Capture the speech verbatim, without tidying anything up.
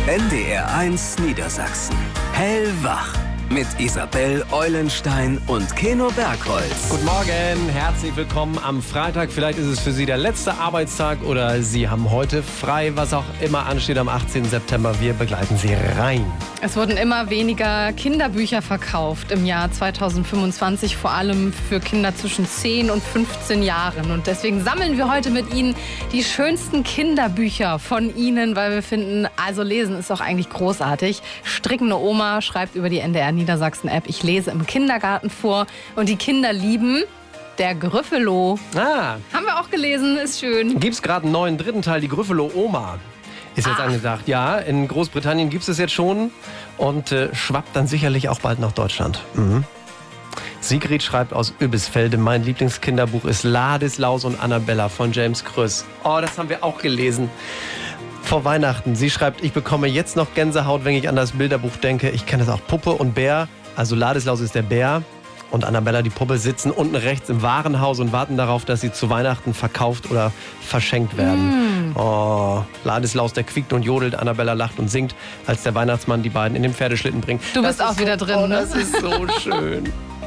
N D R eins Niedersachsen. Hellwach. Mit Isabel Eulenstein und Keno Bergholz. Guten Morgen, herzlich willkommen am Freitag. Vielleicht ist es für Sie der letzte Arbeitstag oder Sie haben heute frei, was auch immer ansteht am achtzehnten September. Wir begleiten Sie rein. Es wurden immer weniger Kinderbücher verkauft im Jahr zweitausendfünfundzwanzig, vor allem für Kinder zwischen zehn und fünfzehn Jahren. Und deswegen sammeln wir heute mit Ihnen die schönsten Kinderbücher von Ihnen, weil wir finden, also lesen ist doch eigentlich großartig. Strickende Oma schreibt über die N D R Niedersachsen-App, ich lese im Kindergarten vor und die Kinder lieben der Gryffalo. Ah. Haben wir auch gelesen, ist schön. Gibt es gerade einen neuen dritten Teil, die Gryffalo-Oma. Ist jetzt Ach. angesagt. Ja, in Großbritannien gibt es es jetzt schon und äh, schwappt dann sicherlich auch bald nach Deutschland. Mhm. Sigrid schreibt aus Übisfelde, mein Lieblingskinderbuch ist Ladislaus und Annabella von James Kröss. Oh, das haben wir auch gelesen. Vor Weihnachten. Sie schreibt, ich bekomme jetzt noch Gänsehaut, wenn ich an das Bilderbuch denke. Ich kenne es auch. Puppe und Bär. Also Ladislaus ist der Bär und Annabella, die Puppe, sitzen unten rechts im Warenhaus und warten darauf, dass sie zu Weihnachten verkauft oder verschenkt werden. Mm. Oh, Ladislaus, der quiekt und jodelt, Annabella lacht und singt, als der Weihnachtsmann die beiden in den Pferdeschlitten bringt. Du das bist auch so, wieder drin. Oh, Ne? das ist so schön.